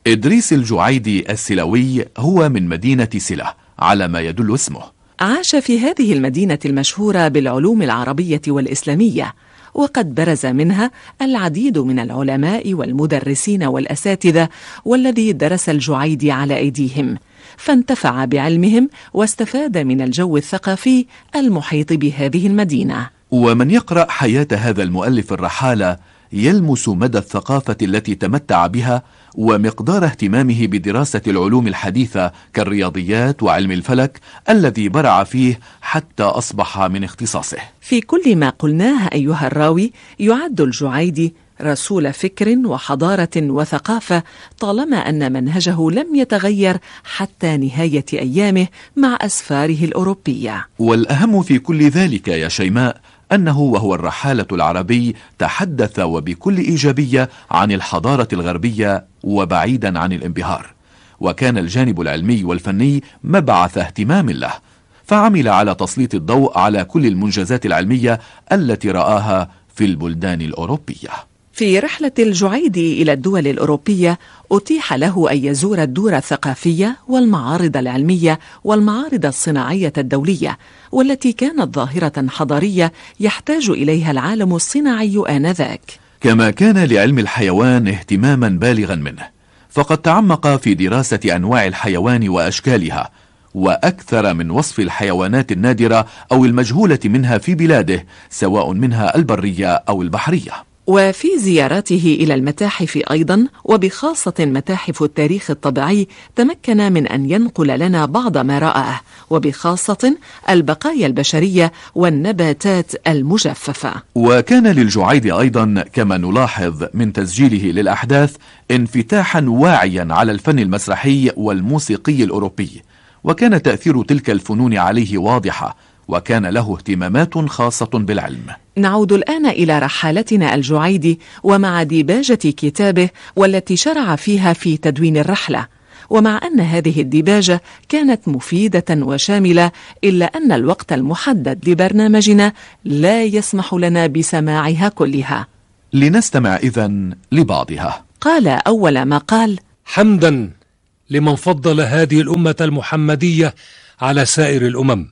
إدريس الجعيدي السلوي هو من مدينة سلة على ما يدل اسمه. عاش في هذه المدينة المشهورة بالعلوم العربية والإسلامية، وقد برز منها العديد من العلماء والمدرسين والأساتذة، والذي درس الجعيدي على أيديهم، فانتفع بعلمهم واستفاد من الجو الثقافي المحيط بهذه المدينة. ومن يقرأ حياة هذا المؤلف الرحالة يلمس مدى الثقافة التي تمتع بها ومقدار اهتمامه بدراسة العلوم الحديثة كالرياضيات وعلم الفلك الذي برع فيه حتى أصبح من اختصاصه. في كل ما قلناه أيها الراوي، يعد الجعيدي رسول فكر وحضارة وثقافة، طالما أن منهجه لم يتغير حتى نهاية أيامه مع أسفاره الأوروبية. والأهم في كل ذلك يا شيماء أنه وهو الرحالة العربي تحدث وبكل إيجابية عن الحضارة الغربية وبعيدا عن الانبهار، وكان الجانب العلمي والفني مبعث اهتمام له، فعمل على تسليط الضوء على كل المنجزات العلمية التي رآها في البلدان الأوروبية. في رحلة الجعيدي إلى الدول الأوروبية أتيح له أن يزور الدور الثقافية والمعارض العلمية والمعارض الصناعية الدولية، والتي كانت ظاهرة حضارية يحتاج إليها العالم الصناعي آنذاك. كما كان لعلم الحيوان اهتماما بالغا منه، فقد تعمق في دراسة أنواع الحيوان وأشكالها، وأكثر من وصف الحيوانات النادرة أو المجهولة منها في بلاده، سواء منها البرية أو البحرية. وفي زياراته إلى المتاحف أيضا، وبخاصة متاحف التاريخ الطبيعي، تمكن من أن ينقل لنا بعض ما رآه، وبخاصة البقايا البشرية والنباتات المجففة. وكان للجعيدي أيضا كما نلاحظ من تسجيله للأحداث انفتاحا واعيا على الفن المسرحي والموسيقي الأوروبي، وكان تأثير تلك الفنون عليه واضحة، وكان له اهتمامات خاصة بالعلم. نعود الآن إلى رحالتنا الجعيدي ومع ديباجة كتابه، والتي شرع فيها في تدوين الرحلة. ومع أن هذه الديباجة كانت مفيدة وشاملة، إلا أن الوقت المحدد لبرنامجنا لا يسمح لنا بسماعها كلها. لنستمع إذن لبعضها. قال أول ما قال: حمدا لمن فضل هذه الأمة المحمدية على سائر الأمم،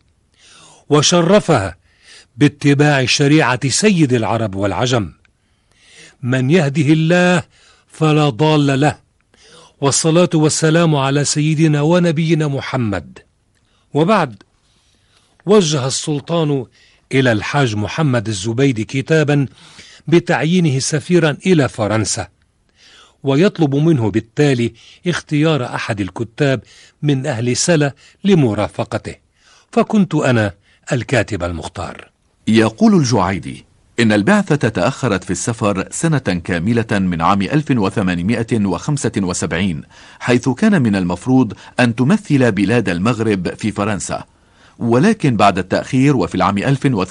وشرفها باتباع شريعة سيد العرب والعجم، من يهده الله فلا ضال له، والصلاة والسلام على سيدنا ونبينا محمد. وبعد، وجه السلطان إلى الحاج محمد الزبيدي كتابا بتعيينه سفيرا إلى فرنسا، ويطلب منه بالتالي اختيار أحد الكتاب من أهل سلة لمرافقته، فكنت أنا الكاتب المختار. يقول الجعيدي إن البعثة تأخرت في السفر سنة كاملة من عام 1875، حيث كان من المفروض أن تمثل بلاد المغرب في فرنسا، ولكن بعد التأخير وفي العام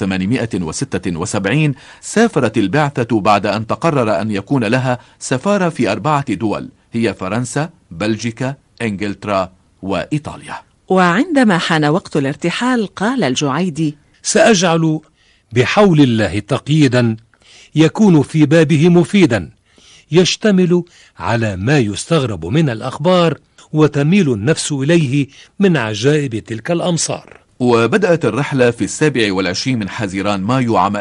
1876 سافرت البعثة بعد أن تقرر أن يكون لها سفارة في 4 دول، هي فرنسا، بلجيكا، إنجلترا وإيطاليا. وعندما حان وقت الارتحال قال الجعيدي: سأجعل بحول الله تقييدا يكون في بابه مفيدا، يشتمل على ما يستغرب من الأخبار وتميل النفس إليه من عجائب تلك الأمصار. وبدأت الرحلة في 27 من حزيران مايو عام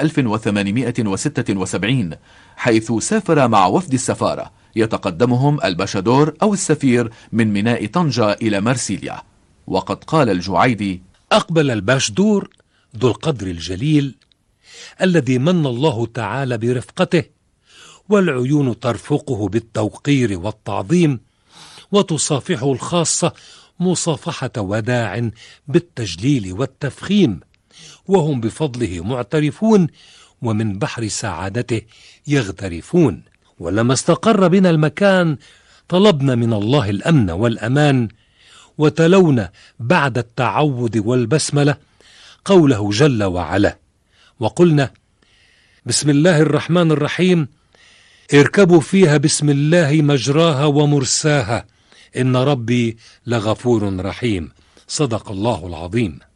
1876، حيث سافر مع وفد السفارة يتقدمهم الباشادور أو السفير من ميناء طنجة إلى مرسيليا. وقد قال الجعيدي: أقبل الباشدور ذو القدر الجليل الذي من الله تعالى برفقته، والعيون ترفقه بالتوقير والتعظيم، وتصافحه الخاصة مصافحة وداع بالتجليل والتفخيم، وهم بفضله معترفون ومن بحر سعادته يغترفون. ولما استقر بنا المكان طلبنا من الله الأمن والأمان، وتلونا بعد التعود والبسملة قوله جل وعلا، وقلنا: بسم الله الرحمن الرحيم، اركبوا فيها بسم الله مجراها ومرساها، إن ربي لغفور رحيم. صدق الله العظيم.